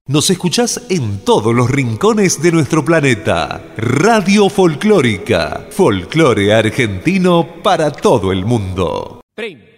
Nos escuchás en todos los rincones de nuestro planeta. Radio Folclórica. Folclore argentino para todo el mundo. 30.